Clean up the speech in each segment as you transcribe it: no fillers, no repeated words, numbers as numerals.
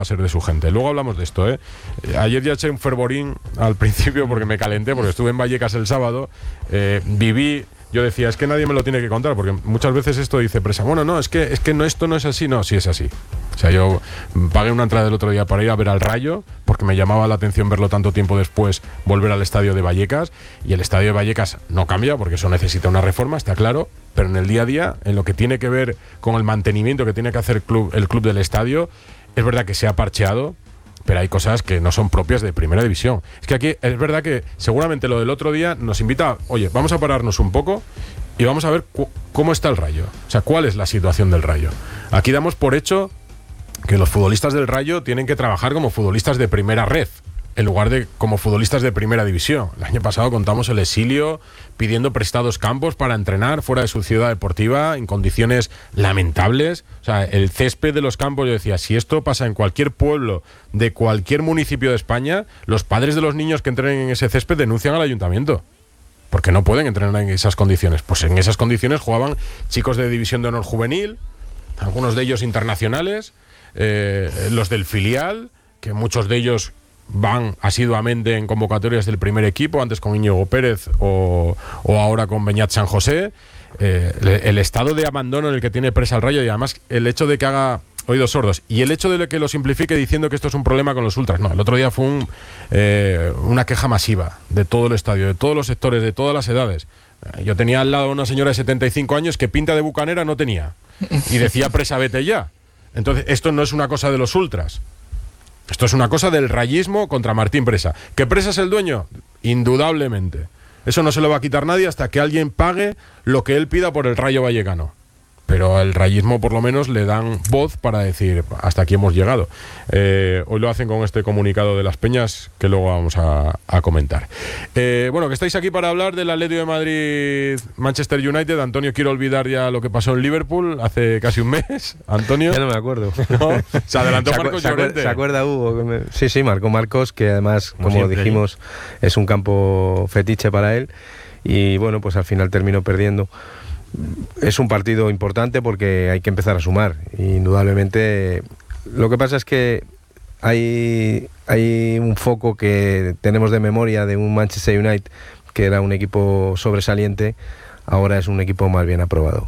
a ser de su gente. Luego hablamos de esto, ¿eh? Ayer ya eché un fervorín al principio porque me calenté, porque estuve en Vallecas el sábado, viví. Yo decía, es que nadie me lo tiene que contar, porque muchas veces esto dice presa, bueno, no, es que no, esto no es así, no, sí es así. O sea, yo pagué una entrada el otro día para ir a ver al Rayo, porque me llamaba la atención verlo tanto tiempo después, volver al estadio de Vallecas, y el estadio de Vallecas no cambia, porque eso necesita una reforma, está claro, pero en el día a día, en lo que tiene que ver con el mantenimiento que tiene que hacer el club del estadio, es verdad que se ha parcheado, pero hay cosas que no son propias de primera división. Es que aquí es verdad que seguramente lo del otro día nos invita, oye, vamos a pararnos un poco y vamos a ver cómo está el Rayo. O sea, cuál es la situación del Rayo. Aquí damos por hecho que los futbolistas del Rayo tienen que trabajar como futbolistas de primera red, en lugar de como futbolistas de primera división. El año pasado contamos el exilio pidiendo prestados campos para entrenar fuera de su ciudad deportiva en condiciones lamentables. O sea, el césped de los campos, yo decía, si esto pasa en cualquier pueblo de cualquier municipio de España, los padres de los niños que entrenen en ese césped denuncian al ayuntamiento, porque no pueden entrenar en esas condiciones. Pues en esas condiciones jugaban chicos de División de Honor Juvenil, algunos de ellos internacionales, los del filial, que muchos de ellos van asiduamente en convocatorias del primer equipo, antes con Íñigo Pérez o ahora con Beñat San José. El estado de abandono en el que tiene presa el Rayo, y además el hecho de que haga oídos sordos y el hecho de que lo simplifique diciendo que esto es un problema con los ultras. No, el otro día fue una queja masiva de todo el estadio, de todos los sectores, de todas las edades. Yo tenía al lado a una señora de 75 años que pinta de bucanera no tenía y decía presa, vete ya. Entonces esto no es una cosa de los ultras. Esto es una cosa del rayismo contra Martín Presa. ¿Que Presa es el dueño? Indudablemente. Eso no se lo va a quitar nadie hasta que alguien pague lo que él pida por el Rayo Vallecano. Pero al rayismo por lo menos le dan voz para decir hasta aquí hemos llegado. Hoy lo hacen con este comunicado de las Peñas que luego vamos a comentar. Bueno, que estáis aquí para hablar del Atlético de Madrid Manchester United. Antonio, quiero olvidar ya lo que pasó en Liverpool hace casi un mes. Antonio. Ya no me acuerdo. ¿No? Se adelantó Marcos Llorente. ¿Se acuerda Hugo? Sí, marcó Marcos, que además, como siempre, dijimos, es un campo fetiche para él. Y bueno, pues al final terminó perdiendo. Es un partido importante porque hay que empezar a sumar, indudablemente. Lo que pasa es que hay un foco que tenemos de memoria de un Manchester United que era un equipo sobresaliente, ahora es un equipo más bien aprobado.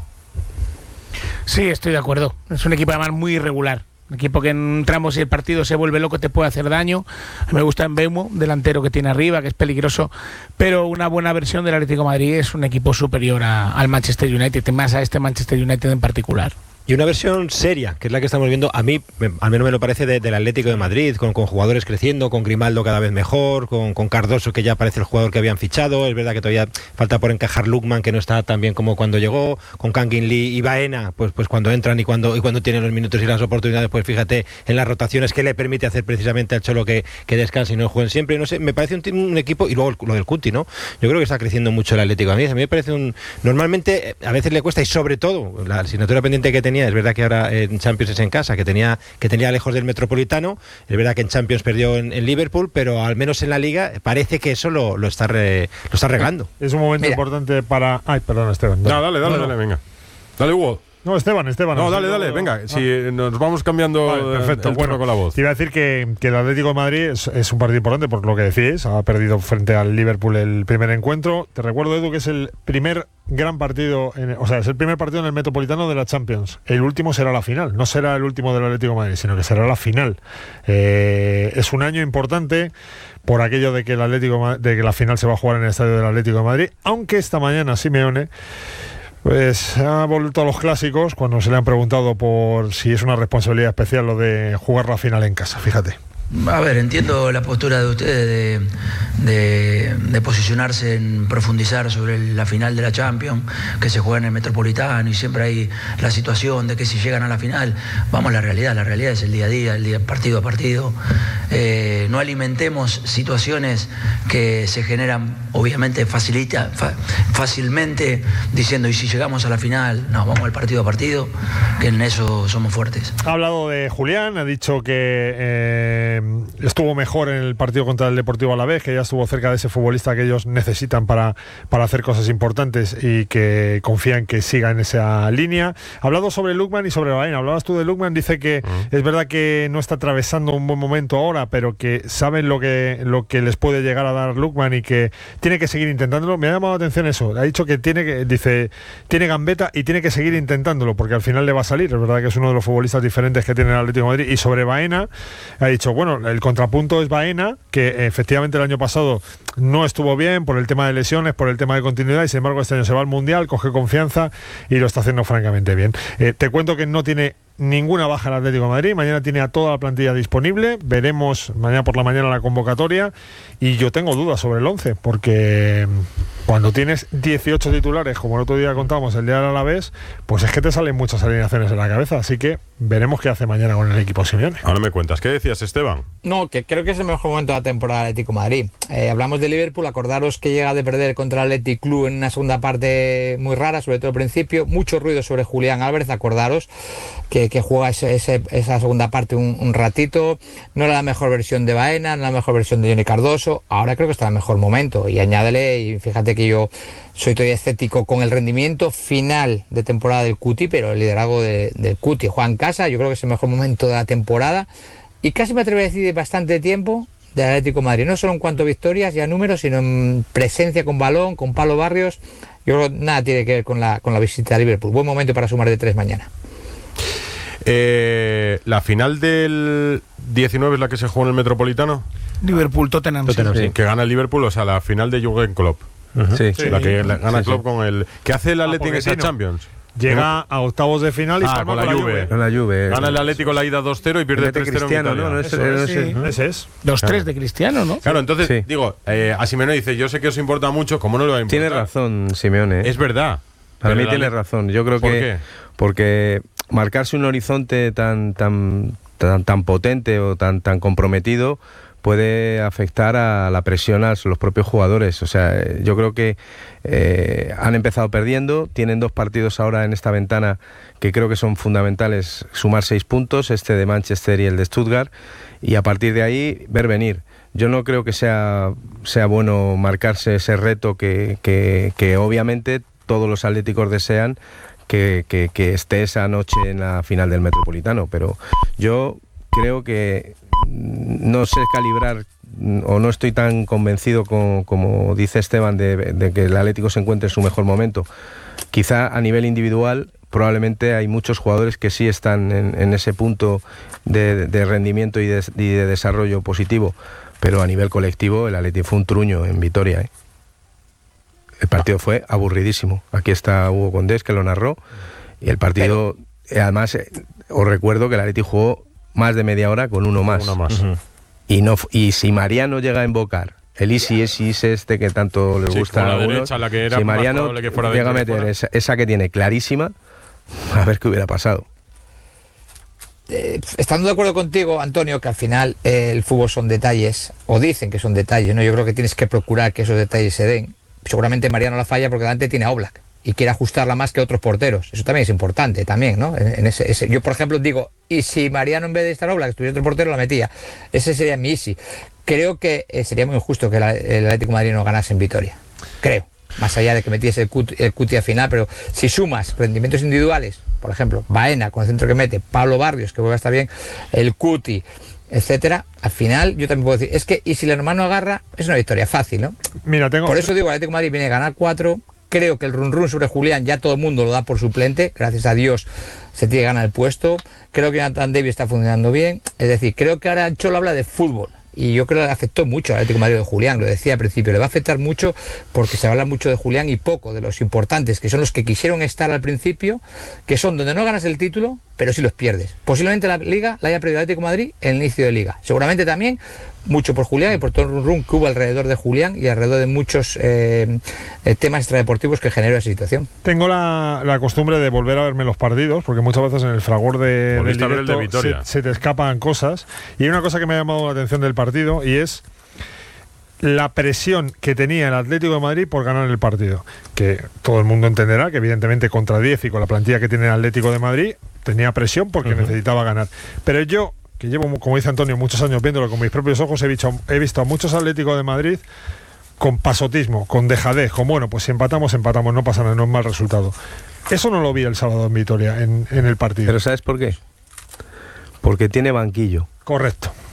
Sí, estoy de acuerdo. Es un equipo además muy irregular. Un equipo que en tramos y el partido se vuelve loco, te puede hacer daño. A mí me gusta Mbeumo, delantero que tiene arriba, que es peligroso, pero una buena versión del Atlético de Madrid es un equipo superior al Manchester United, más a este Manchester United en particular. Y una versión seria, que es la que estamos viendo, a mí, al menos me lo parece, del Atlético de Madrid, con jugadores creciendo, con Grimaldo cada vez mejor, con Cardoso, que ya parece el jugador que habían fichado. Es verdad que todavía falta por encajar Lookman, que no está tan bien como cuando llegó, con Kangin Lee y Baena, pues cuando entran y cuando tienen los minutos y las oportunidades, pues fíjate en las rotaciones que le permite hacer precisamente al Cholo que descanse y no jueguen siempre. No sé, me parece un equipo, y luego lo del Cuti, ¿no? Yo creo que está creciendo mucho el Atlético de Madrid. A mí me parece normalmente, a veces le cuesta, y sobre todo, la asignatura pendiente que tenía, es verdad que ahora en Champions es en casa, que tenía lejos del Metropolitano, es verdad que en Champions perdió en Liverpool, pero al menos en la Liga parece que eso lo está arreglando. Es un momento importante para... Ay, perdón, Esteban. No, dale, venga. Dale, Hugo. No, Esteban. No, dale, venga. Si nos vamos cambiando perfecto. Bueno, con la voz. Te iba a decir que el Atlético de Madrid es un partido importante por lo que decís. Ha perdido frente al Liverpool el primer encuentro. Te recuerdo, Edu, que es el primer gran partido, es el primer partido en el Metropolitano de la Champions. El último será la final. No será el último del Atlético de Madrid, sino que será la final. Es un año importante por aquello de que de que la final se va a jugar en el estadio del Atlético de Madrid. Aunque esta mañana Simeone pues ha vuelto a los clásicos cuando se le han preguntado por si es una responsabilidad especial lo de jugar la final en casa, fíjate. A ver, entiendo la postura de ustedes de posicionarse en profundizar sobre la final de la Champions, que se juega en el Metropolitano, y siempre hay la situación de que si llegan a la final, vamos a la realidad es el día a día, partido a partido. No alimentemos situaciones que se generan, obviamente, fácilmente, diciendo, y si llegamos a la final, no, vamos al partido a partido, que en eso somos fuertes. Ha hablado de Julián, ha dicho que estuvo mejor en el partido contra el Deportivo Alavés, que ya estuvo cerca de ese futbolista que ellos necesitan para hacer cosas importantes y que confían que siga en esa línea. Ha hablado sobre Lookman y sobre Baena. Hablabas tú de Lookman, dice que es verdad que no está atravesando un buen momento ahora, pero que saben lo que les puede llegar a dar Lookman y que tiene que seguir intentándolo. Me ha llamado la atención eso. Ha dicho que tiene gambeta y tiene que seguir intentándolo, porque al final le va a salir. Es verdad que es uno de los futbolistas diferentes que tiene el Atlético de Madrid. Y sobre Baena, ha dicho, bueno, el contrapunto es Baena, que efectivamente el año pasado no estuvo bien por el tema de lesiones, por el tema de continuidad, y sin embargo este año se va al Mundial, coge confianza y lo está haciendo francamente bien. Te cuento que no tiene ninguna baja el Atlético de Madrid. Mañana tiene a toda la plantilla disponible. Veremos mañana por la mañana la convocatoria, y yo tengo dudas sobre el 11, porque cuando tienes 18 titulares, como el otro día contábamos, el día del Alavés, pues es que te salen muchas alineaciones en la cabeza, así que veremos qué hace mañana con el equipo Simeone. Ahora me cuentas, ¿qué decías, Esteban? No, que creo que es el mejor momento de la temporada del Atlético de Madrid. Hablamos de Liverpool, acordaros que llega de perder contra el Athletic Club en una segunda parte muy rara, sobre todo al principio, mucho ruido sobre Julián Álvarez, acordaros que juega esa segunda parte un ratito. No era la mejor versión de Baena, no era la mejor versión de Johnny Cardoso. Ahora creo que está en el mejor momento, y añádele, y fíjate que yo soy todavía escéptico con el rendimiento final de temporada del Cuti, pero el liderazgo del Cuti juega en casa. Yo creo que es el mejor momento de la temporada, y casi me atrevo a decir de bastante tiempo del Atlético de Madrid, no solo en cuanto a victorias y a números, sino en presencia con balón, con Pablo Barrios. Yo creo que nada tiene que ver con la visita a Liverpool. Buen momento para sumar de 3 mañana. La final del 19 es la que se jugó en el Metropolitano. Liverpool-Tottenham, Sí. Que gana el Liverpool, o sea, la final de Jürgen Klopp. Sí. La que gana Klopp con el... ¿Qué hace el Atlético en esa Champions? Llega a octavos de final y con la Juve. Con la Juve. Gana el Atlético la ida 2-0 y pierde 3-0 Cristiano, en Italia. ¿no? Ese es. 2-3 de Cristiano, ¿no? Claro, entonces, Sí. digo, a Simeone dice, yo sé que os importa mucho, ¿cómo no le va a importar? Tiene razón Simeone. Es verdad. Para mí Pero tiene razón. Yo creo ¿Por que qué? porque marcarse un horizonte tan potente o tan comprometido puede afectar a la presión a los propios jugadores. O sea, yo creo que han empezado perdiendo, tienen 2 partidos ahora en esta ventana que creo que son fundamentales, sumar 6 puntos, este de Manchester y el de Stuttgart, y a partir de ahí ver venir. Yo no creo que sea bueno marcarse ese reto que obviamente todos los atléticos desean, que esté esa noche en la final del Metropolitano, pero yo creo que no sé calibrar, o no estoy tan convencido como dice Esteban de que el Atlético se encuentre en su mejor momento. Quizá a nivel individual probablemente hay muchos jugadores que sí están en ese punto de rendimiento y de desarrollo positivo, pero a nivel colectivo el Atlético fue un truño en Vitoria, ¿eh? El partido fue aburridísimo. Aquí está Hugo Condés, que lo narró, y el partido, además, os recuerdo que el Atlético jugó más de media hora con uno más. Y si Mariano llega a invocar el easy este que tanto les gusta a algunos, si Mariano llega a meter esa que tiene clarísima, a ver qué hubiera pasado. Estando de acuerdo contigo, Antonio, que al final el fútbol son detalles, o dicen que son detalles, ¿no? Yo creo que tienes que procurar que esos detalles se den. Seguramente Mariano la falla porque delante tiene a Oblak y quiere ajustarla más que otros porteros. Eso también es importante, también, ¿no? Yo, por ejemplo, digo, y si Mariano en vez de estar Oblak estuviera otro portero, la metía. Ese sería mi easy. Creo que sería muy injusto que el Atlético de Madrid no ganase en Vitoria. Creo. Más allá de que metiese el Cuti al final, pero si sumas rendimientos individuales, por ejemplo, Baena con el centro que mete, Pablo Barrios, que vuelve a estar bien, el Cuti, etcétera, al final yo también puedo decir, es que y si el hermano agarra, es una victoria fácil, ¿no? Mira, por eso digo, el Atlético de Madrid viene a ganar 4. Creo que el run sobre Julián ya todo el mundo lo da por suplente, gracias a Dios se tiene que ganar el puesto. Creo que Jonathan David está funcionando bien, es decir, creo que ahora Cholo habla de fútbol. Y yo creo que le afectó mucho al Atlético de Madrid de Julián, lo decía al principio, le va a afectar mucho porque se habla mucho de Julián y poco de los importantes, que son los que quisieron estar al principio, que son donde no ganas el título, pero sí los pierdes. Posiblemente la Liga la haya perdido el Atlético de Madrid en el inicio de Liga. Seguramente también mucho por Julián y por todo el run que hubo alrededor de Julián y alrededor de muchos temas extradeportivos que generó esa situación. Tengo la costumbre de volver a verme los partidos, porque muchas veces en el fragor del directo se te escapan cosas. Y hay una cosa que me ha llamado la atención del partido, y es la presión que tenía el Atlético de Madrid por ganar el partido. Que todo el mundo entenderá que evidentemente contra 10 y con la plantilla que tiene el Atlético de Madrid tenía presión porque necesitaba ganar. Pero yo, que llevo, como dice Antonio, muchos años viéndolo con mis propios ojos, he visto a muchos Atléticos de Madrid con pasotismo, con dejadez, con bueno, pues si empatamos, no pasa nada, no es mal resultado. Eso no lo vi el sábado en Vitoria, en el partido. ¿Pero sabes por qué? Porque tiene banquillo. Correcto.